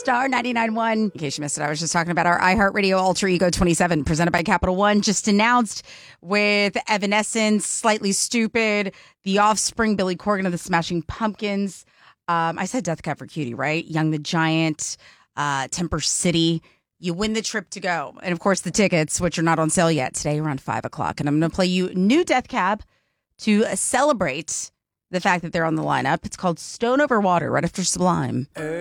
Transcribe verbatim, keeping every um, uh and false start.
Star ninety-nine point one. In case you missed it, I was just talking about our iHeartRadio Alter Ego twenty-seven presented by Capital One, just announced with Evanescence, Slightly Stupid, The Offspring, Billy Corgan of the Smashing Pumpkins. Um, I said Death Cab for Cutie, right? Young the Giant, uh, Temper City. You win the trip to go. And of course, the tickets, which are not on sale yet, today around five o'clock. And I'm going to play you new Death Cab to celebrate the fact that they're on the lineup. It's called Stone Over Water, right after Sublime.